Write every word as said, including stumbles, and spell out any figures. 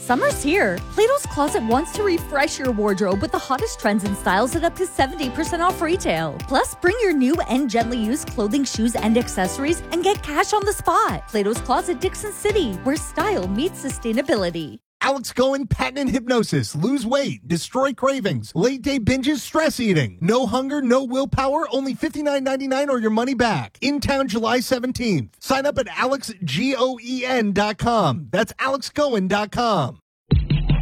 Summer's here. Plato's Closet wants to refresh your wardrobe with the hottest trends and styles at up to seventy percent off retail. Plus, bring your new and gently used clothing, shoes, and accessories and get cash on the spot. Plato's Closet, Dixon City, where style meets sustainability. Alex Goen, patent hypnosis, lose weight, destroy cravings, late day binges, stress eating. No hunger, no willpower, only fifty-nine ninety-nine or your money back. In town July seventeenth. Sign up at alex goen dot com. That's alex goen dot com.